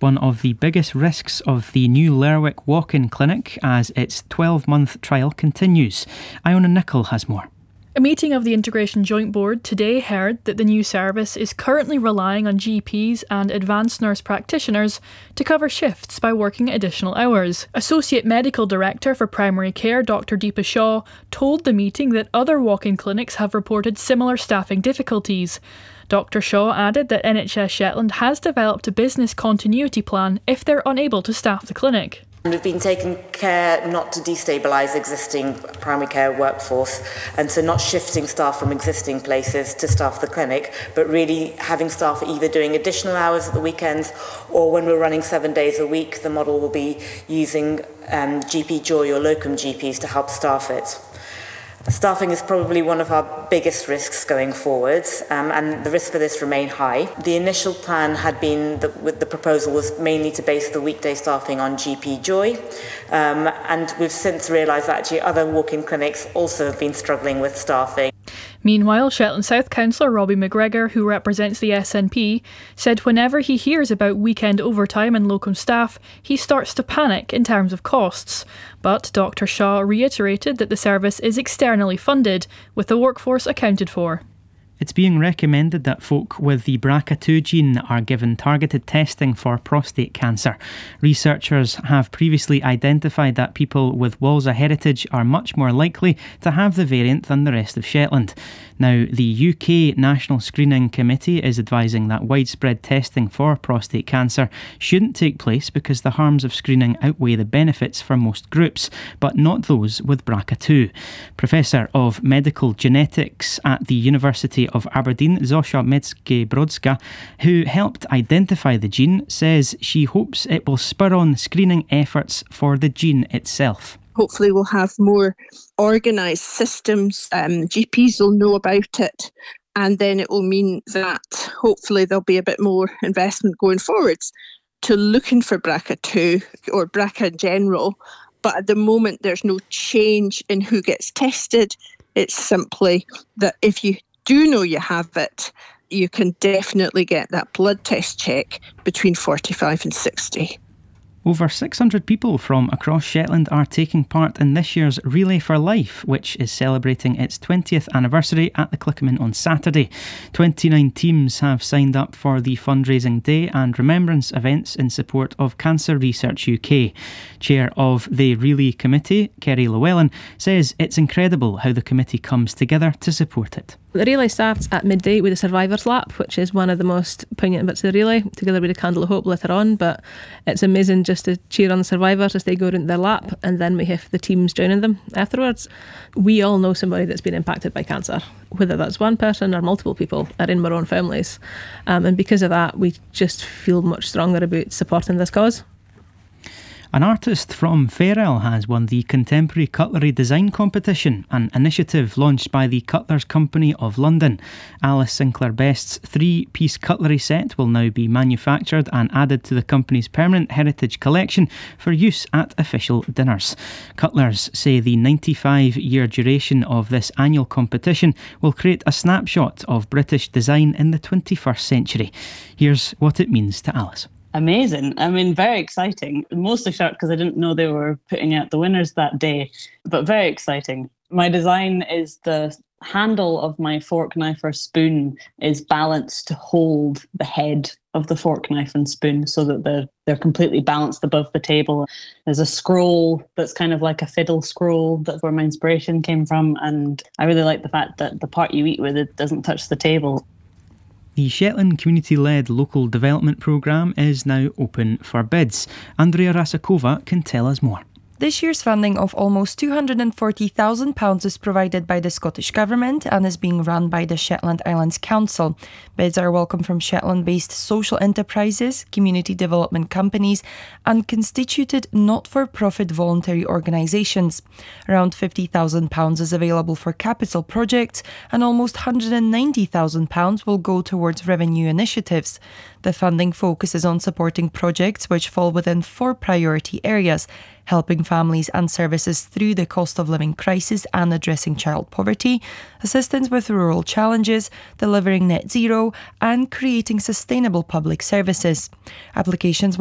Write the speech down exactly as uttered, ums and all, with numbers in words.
one of the biggest risks of the new Lerwick walk-in clinic as its twelve-month trial continues. Iona Nicol has more. A meeting of the Integration Joint Board today heard that the new service is currently relying on G Ps and advanced nurse practitioners to cover shifts by working additional hours. Associate Medical Director for Primary Care Doctor Deepa Shaw told the meeting that other walk-in clinics have reported similar staffing difficulties. Doctor Shaw added that N H S Shetland has developed a business continuity plan if they're unable to staff the clinic. We've been taking care not to destabilise existing primary care workforce, and so not shifting staff from existing places to staff the clinic, but really having staff either doing additional hours at the weekends, or when we're running seven days a week, the model will be using um, G P Joy or locum G Ps to help staff it. Staffing is probably one of our biggest risks going forwards, um, and the risks for this remain high. The initial plan had been that with the proposal was mainly to base the weekday staffing on G P Joy, um, and we've since realised that actually other walk-in clinics also have been struggling with staffing. Meanwhile, Shetland South Councillor Robbie McGregor, who represents the S N P, said whenever he hears about weekend overtime and locum staff, he starts to panic in terms of costs. But Doctor Shaw reiterated that the service is externally funded, with the workforce accounted for. It's being recommended that folk with the B R C A two gene are given targeted testing for prostate cancer. Researchers have previously identified that people with Walser heritage are much more likely to have the variant than the rest of Shetland. Now, the U K National Screening Committee is advising that widespread testing for prostate cancer shouldn't take place because the harms of screening outweigh the benefits for most groups, but not those with B R C A two. Professor of Medical Genetics at the University of Aberdeen, Zosha Metzke-Brodska, who helped identify the gene, says she hopes it will spur on screening efforts for the gene itself. Hopefully we'll have more organised systems, um, G Ps will know about it, and then it will mean that hopefully there'll be a bit more investment going forwards to looking for B R C A two or B R C A in general. But at the moment there's no change in who gets tested. It's simply that if you do know you have it, you can definitely get that blood test check between forty-five and sixty. Over six hundred people from across Shetland are taking part in this year's Relay for Life, which is celebrating its twentieth anniversary at the Clickman on Saturday. twenty-nine teams have signed up for the fundraising day and remembrance events in support of Cancer Research U K. Chair of the Relay Committee, Kerry Llewellyn, says it's incredible how the committee comes together to support it. The relay starts at midday with a survivors lap, which is one of the most poignant bits of the relay, together with a candle of hope later on. But it's amazing just to cheer on the survivors as they go into their lap, and then we have the teams joining them afterwards. We all know somebody that's been impacted by cancer, whether that's one person or multiple people are in our own families. Um, and because of that, we just feel much stronger about supporting this cause. An artist from Ferrell has won the Contemporary Cutlery Design Competition, an initiative launched by the Cutlers Company of London. Alice Sinclair Best's three-piece cutlery set will now be manufactured and added to the company's permanent heritage collection for use at official dinners. Cutlers say the ninety-five-year duration of this annual competition will create a snapshot of British design in the twenty-first century. Here's what it means to Alice. Amazing. I mean, very exciting. Mostly shocked because I didn't know they were putting out the winners that day, but very exciting. My design is the handle of my fork, knife or spoon is balanced to hold the head of the fork, knife and spoon so that they're, they're completely balanced above the table. There's a scroll that's kind of like a fiddle scroll. That's where my inspiration came from. And I really like the fact that the part you eat with it doesn't touch the table. The Shetland Community-led Local Development Programme is now open for bids. Andrea Rasakova can tell us more. This year's funding of almost two hundred forty thousand pounds is provided by the Scottish Government and is being run by the Shetland Islands Council. Bids are welcome from Shetland-based social enterprises, community development companies and constituted not-for-profit voluntary organisations. Around fifty thousand pounds is available for capital projects and almost one hundred ninety thousand pounds will go towards revenue initiatives. The funding focuses on supporting projects which fall within four priority areas: helping families and services through the cost of living crisis and addressing child poverty, assistance with rural challenges, delivering net zero, and creating sustainable public services. Applications will